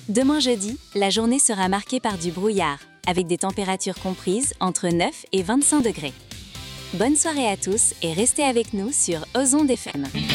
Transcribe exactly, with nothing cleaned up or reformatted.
Demain jeudi, la journée sera marquée par du brouillard, avec des températures comprises entre neuf et vingt-cinq degrés. Bonne soirée à tous et restez avec nous sur Ozonde F M.